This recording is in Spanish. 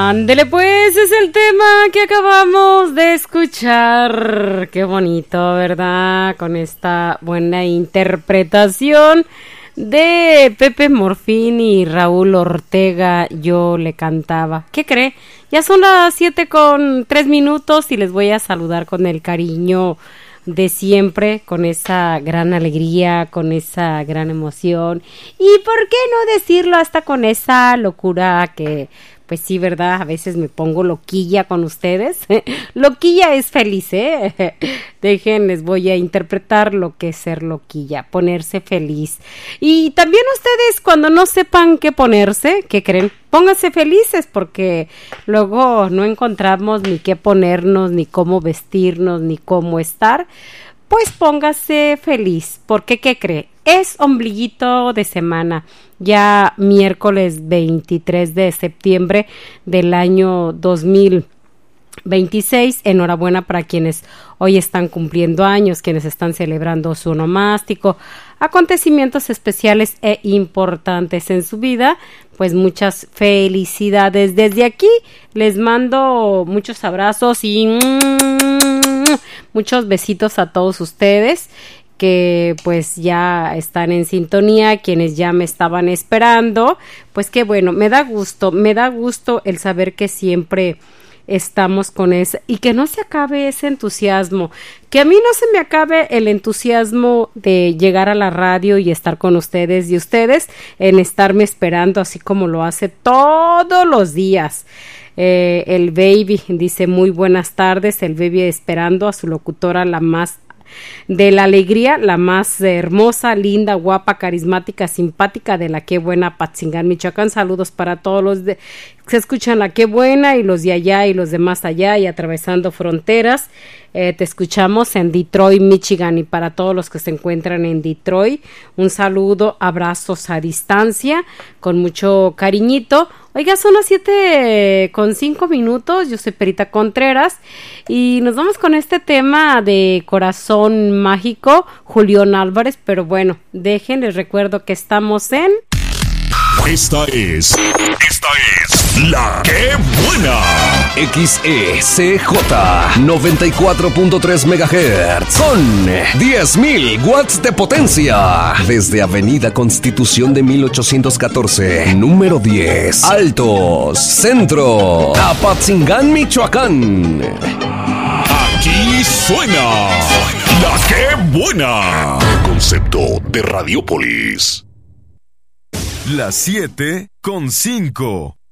Ándele pues, es el tema que acabamos de escuchar. Qué bonito, ¿verdad? Con esta buena interpretación de Pepe Morfín y Raúl Ortega, Yo le cantaba. ¿Qué cree? Ya son las 7:03 y les voy a saludar con el cariño de siempre, con esa gran alegría, con esa gran emoción y por qué no decirlo hasta con esa locura que pues sí, ¿verdad? A veces me pongo loquilla con ustedes. Loquilla es feliz, ¿eh? Dejen, les voy a interpretar lo que es ser loquilla, ponerse feliz. Y también ustedes cuando no sepan qué ponerse, ¿qué creen? Pónganse felices porque luego no encontramos ni qué ponernos, ni cómo vestirnos, ni cómo estar. Pues póngase feliz, porque ¿qué cree? Es ombliguito de semana, ya miércoles 23 de septiembre del año 2026. Enhorabuena para quienes hoy están cumpliendo años, quienes están celebrando su onomástico, acontecimientos especiales e importantes en su vida. Pues muchas felicidades. Desde aquí les mando muchos abrazos y muchos besitos a todos ustedes que pues ya están en sintonía, quienes ya me estaban esperando. Pues qué bueno, me da gusto el saber que siempre estamos con ese y que no se acabe ese entusiasmo, que a mí no se me acabe el entusiasmo de llegar a la radio y estar con ustedes y ustedes en estarme esperando así como lo hace todos los días. El baby dice muy buenas tardes, el baby esperando a su locutora, la más de la alegría, la más hermosa, linda, guapa, carismática, simpática de la Qué Buena, Patzingán, Michoacán. Saludos para todos los que se escuchan la Qué Buena y los de allá y los de más allá y atravesando fronteras. Te escuchamos en Detroit, Michigan, y para todos los que se encuentran en Detroit, un saludo, abrazos a distancia, con mucho cariñito. Oiga, son las 7:05. Yo soy Perita Contreras y nos vamos con este tema de Corazón Mágico, Julián Álvarez, pero bueno, les recuerdo que estamos en... Esta es La Qué Buena. XECJ 94.3 MHz con 10,000 watts de potencia. Desde Avenida Constitución de 1814, número 10, Altos, Centro, Apatzingán, Michoacán. Aquí suena La Qué Buena. Concepto de Radiopolis. Las 7:05.